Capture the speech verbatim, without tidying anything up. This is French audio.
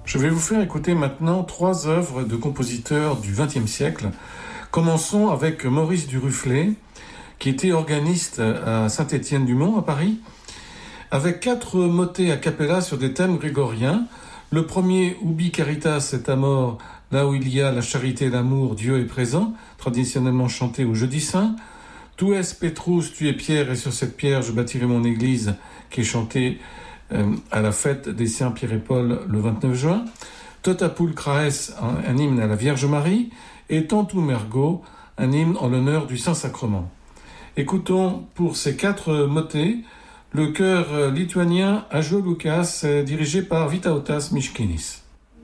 Je vais vous faire écouter maintenant trois œuvres de compositeurs du vingtième siècle. Commençons avec Maurice Duruflé, qui était organiste à Saint-Étienne-du-Mont, à Paris, avec quatre motets a cappella sur des thèmes grégoriens. Le premier, Ubi Caritas et Amor, là où il y a la charité et l'amour, Dieu est présent, traditionnellement chanté au Jeudi Saint. Tu es Petrus, tu es Pierre, et sur cette pierre je bâtirai mon église, qui est chanté euh, à la fête des Saints Pierre et Paul le vingt-neuf juin. Tota Pulchraes, un, un hymne à la Vierge Marie, et Tantum Ergo, un hymne en l'honneur du Saint-Sacrement. Écoutons pour ces quatre motets le chœur lituanien Ąžuoliukas, dirigé par Vytautas Miškinis.